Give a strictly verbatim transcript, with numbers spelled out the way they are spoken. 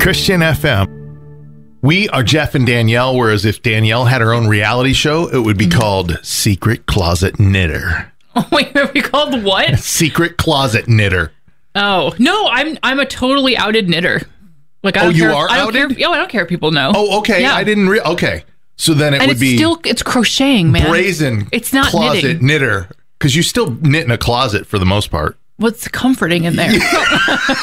Christian F M. We are Jeff and Danielle, whereas if Danielle had her own reality show, it would be called Secret Closet Knitter. Oh, wait, are we called what? Secret Closet Knitter. Oh, no, I'm I'm a totally outed knitter. Like, I Oh, don't you care, are I don't outed? Care, oh, I don't care if people know. Oh, okay. Yeah. I didn't re- Okay. So then it and would it's be still, it's crocheting, man. brazen It's not closet knitting. knitter. Because you still knit in a closet for the most part. What's comforting in there?